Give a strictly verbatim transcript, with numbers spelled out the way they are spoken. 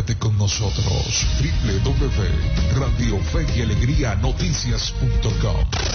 Comunícate con nosotros. doble u doble u doble u punto radio fe y alegría noticias punto com.